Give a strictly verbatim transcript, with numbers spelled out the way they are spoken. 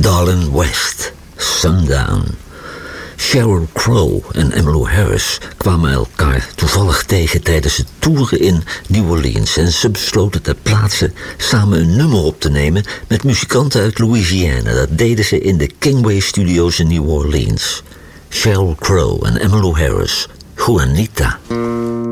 Darlin West, Sundown. Sheryl Crow en Emmylou Harris kwamen elkaar toevallig tegen tijdens het toeren in New Orleans en ze besloten ter plaatse samen een nummer op te nemen met muzikanten uit Louisiana. Dat deden ze in de Kingway Studios in New Orleans. Sheryl Crow en Emmylou Harris, Juanita.